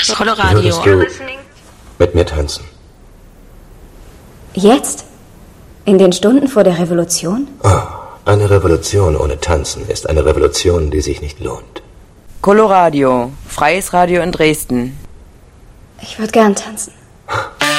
Coloradio. Würdest du mit mir tanzen? Jetzt? In den Stunden vor der Revolution? Oh, eine Revolution ohne Tanzen ist eine Revolution, die sich nicht lohnt. Coloradio, freies Radio in Dresden. Ich würde gern tanzen.